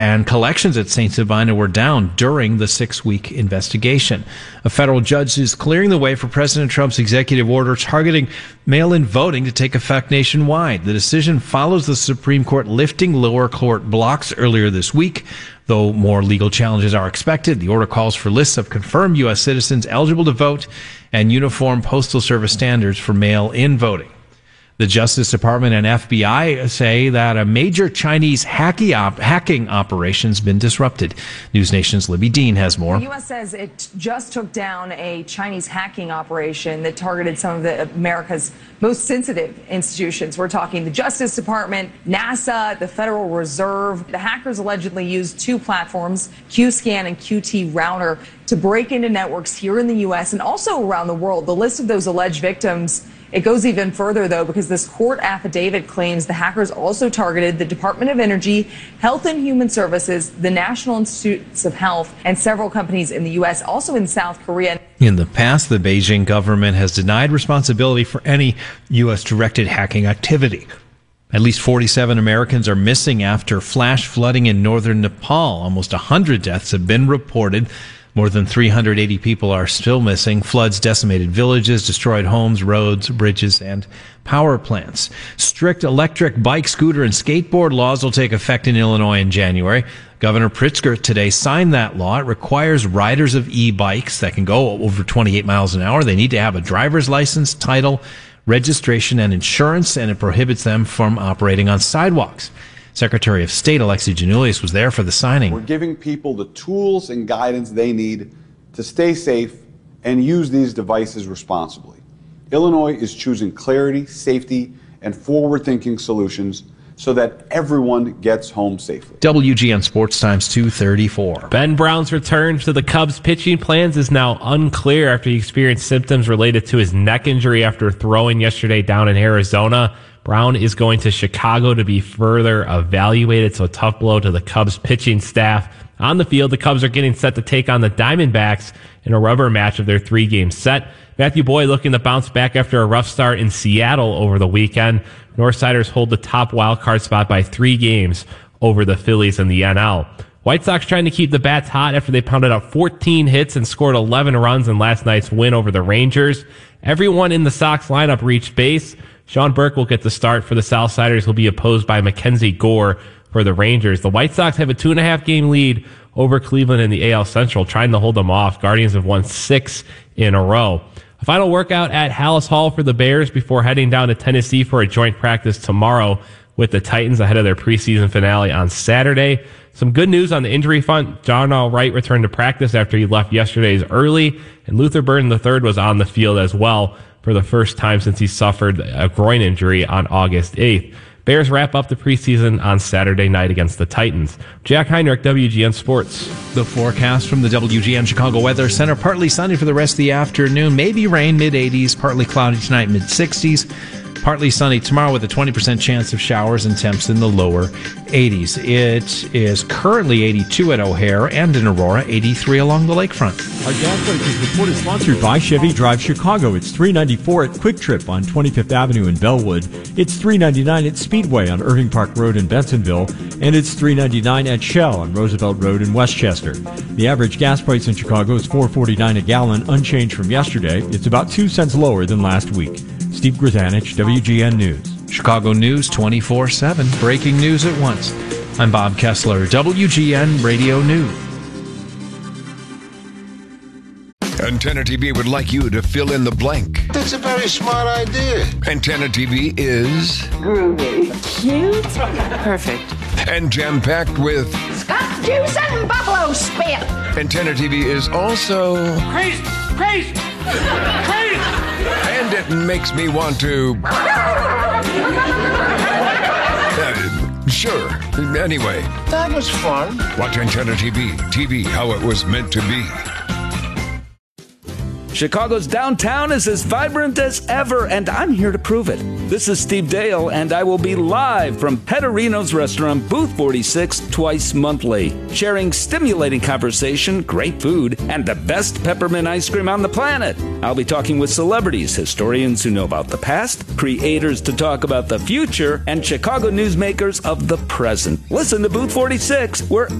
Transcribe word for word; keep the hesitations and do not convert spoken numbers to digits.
And collections at Saint Savina were down during the six-week investigation. A federal judge is clearing the way for President Trump's executive order targeting mail-in voting to take effect nationwide. The decision follows the Supreme Court lifting lower court blocks earlier this week. Though more legal challenges are expected, the order calls for lists of confirmed U S citizens eligible to vote and uniform Postal Service standards for mail-in voting. The Justice Department and F B I say that a major Chinese hacking, op- hacking operation has been disrupted. News Nation's Libby Dean has more. The U S says it just took down a Chinese hacking operation that targeted some of the America's most sensitive institutions. We're talking the Justice Department, NASA, the Federal Reserve. The hackers allegedly used two platforms, Qscan and Q T Router, to break into networks here in the U S and also around the world. The list of those alleged victims, it goes even further, though, because this court affidavit claims the hackers also targeted the Department of Energy, Health and Human Services, the National Institutes of Health, and several companies in the U S, also in South Korea. In the past, the Beijing government has denied responsibility for any U S-directed hacking activity. At least forty-seven Americans are missing after flash flooding in northern Nepal. Almost one hundred deaths have been reported. More than three hundred eighty people are still missing. Floods decimated villages, destroyed homes, roads, bridges, and power plants. Strict electric bike, scooter, and skateboard laws will take effect in Illinois in January. Governor Pritzker today signed that law. It requires riders of e-bikes that can go over twenty-eight miles an hour. They need to have a driver's license, title, registration, and insurance, and it prohibits them from operating on sidewalks. Secretary of State Alexi Giannoulias was there for the signing. We're giving people the tools and guidance they need to stay safe and use these devices responsibly. Illinois is choosing clarity, safety, and forward-thinking solutions so that everyone gets home safely. W G N Sports Times two thirty-four. Ben Brown's return to the Cubs pitching plans is now unclear after he experienced symptoms related to his neck injury after throwing yesterday down in Arizona. Brown is going to Chicago to be further evaluated, so a tough blow to the Cubs pitching staff. On the field, the Cubs are getting set to take on the Diamondbacks in a rubber match of their three-game set. Matthew Boyd looking to bounce back after a rough start in Seattle over the weekend. Northsiders hold the top wildcard spot by three games over the Phillies and the N L. White Sox trying to keep the bats hot after they pounded out fourteen hits and scored eleven runs in last night's win over the Rangers. Everyone in the Sox lineup reached base. Sean Burke will get the start for the Southsiders. He'll be opposed by Mackenzie Gore for the Rangers. The White Sox have a two and a half game lead over Cleveland in the A L Central, trying to hold them off. Guardians have won six in a row. A final workout at Hallis Hall for the Bears before heading down to Tennessee for a joint practice tomorrow with the Titans ahead of their preseason finale on Saturday. Some good news on the injury front. Darnell Wright returned to practice after he left yesterday's early, and Luther Burden the third was on the field as well for the first time since he suffered a groin injury on August eighth. Bears wrap up the preseason on Saturday night against the Titans. Jack Heinrich, W G N Sports. The forecast from the W G N Chicago Weather Center. Partly sunny for the rest of the afternoon. Maybe rain, mid eighties. Partly cloudy tonight, mid sixties. Partly sunny tomorrow with a twenty percent chance of showers and temps in the lower eighties. It is currently eighty-two at O'Hare and in Aurora, eighty-three along the lakefront. Our Gas Prices report is sponsored by Chevy Drive Chicago. It's three ninety-four at Quick Trip on twenty-fifth Avenue in Bellwood. It's three ninety-nine at Speedway on Irving Park Road in Bentonville. And it's three ninety-nine at Shell on Roosevelt Road in Westchester. The average gas price in Chicago is four forty-nine a gallon, unchanged from yesterday. It's about two cents lower than last week. Steve Grzanich, W G N News. Chicago News twenty-four seven. Breaking news at once. I'm Bob Kessler, W G N Radio News. Antenna T V would like you to fill in the blank. That's a very smart idea. Antenna T V is... groovy. Cute. Perfect. And jam-packed with... Scotch juice and buffalo spit. Antenna T V is also... crazy, crazy, crazy. And it makes me want to... uh, sure. Anyway. That was fun. Watch Antenna T V. T V how it was meant to be. Chicago's downtown is as vibrant as ever, and I'm here to prove it. This is Steve Dale, and I will be live from Petterino's Restaurant, Booth forty-six, twice monthly, sharing stimulating conversation, great food, and the best peppermint ice cream on the planet. I'll be talking with celebrities, historians who know about the past, creators to talk about the future, and Chicago newsmakers of the present. Listen to Booth forty-six, where